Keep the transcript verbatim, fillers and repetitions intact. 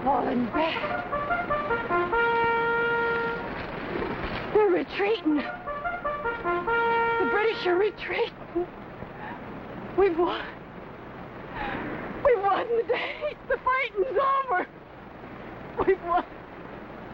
fallen back. They're retreating. The British are retreating. We've won. We've won the day. The fighting's over. We've won.